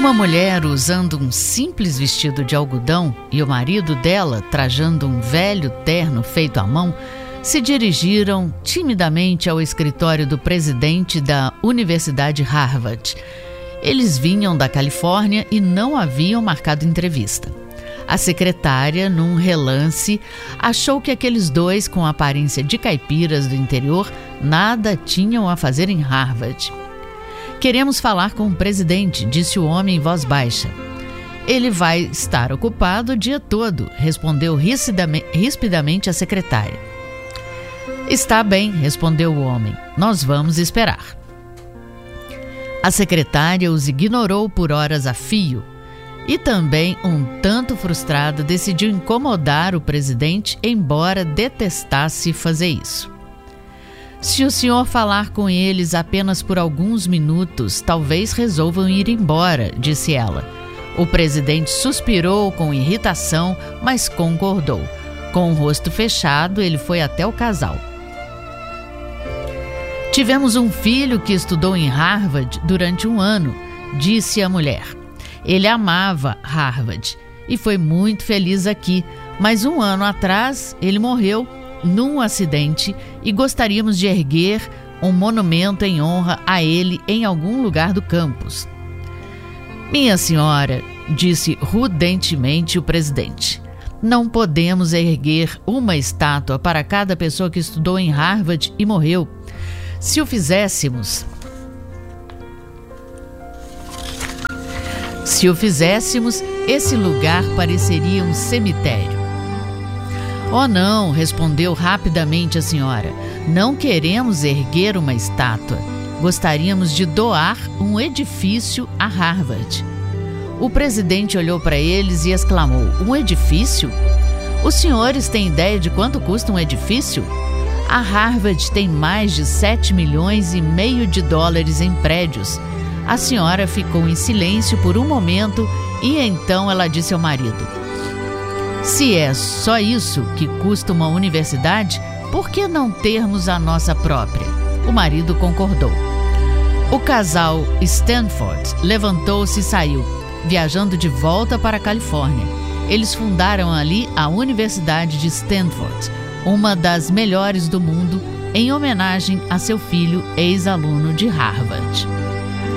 Uma mulher usando um simples vestido de algodão e o marido dela trajando um velho terno feito à mão se dirigiram timidamente ao escritório do presidente da Universidade Harvard. Eles vinham da Califórnia e não haviam marcado entrevista. A secretária, num relance, achou que aqueles dois, com aparência de caipiras do interior, nada tinham a fazer em Harvard. "Queremos falar com o presidente", disse o homem em voz baixa. "Ele vai estar ocupado o dia todo", respondeu rispidamente a secretária. "Está bem", respondeu o homem. "Nós vamos esperar." A secretária os ignorou por horas a fio e também, um tanto frustrada, decidiu incomodar o presidente, embora detestasse fazer isso. "Se o senhor falar com eles apenas por alguns minutos, talvez resolvam ir embora", disse ela. O presidente suspirou com irritação, mas concordou. Com o rosto fechado, ele foi até o casal. "Tivemos um filho que estudou em Harvard durante 1 ano", disse a mulher. "Ele amava Harvard e foi muito feliz aqui, mas 1 ano atrás ele morreu num acidente e gostaríamos de erguer um monumento em honra a ele em algum lugar do campus." "Minha senhora", disse rudentemente o presidente, "não podemos erguer uma estátua para cada pessoa que estudou em Harvard e morreu. Se o fizéssemos, esse lugar pareceria um cemitério." "Oh não", respondeu rapidamente a senhora. "Não queremos erguer uma estátua. Gostaríamos de doar um edifício a Harvard." O presidente olhou para eles e exclamou: "Um edifício? Os senhores têm ideia de quanto custa um edifício? A Harvard tem mais de 7,5 milhões de dólares em prédios." A senhora ficou em silêncio por um momento e então ela disse ao marido: "Se é só isso que custa uma universidade, por que não termos a nossa própria?" O marido concordou. O casal Stanford levantou-se e saiu, viajando de volta para a Califórnia. Eles fundaram ali a Universidade de Stanford, uma das melhores do mundo, em homenagem a seu filho, ex-aluno de Harvard.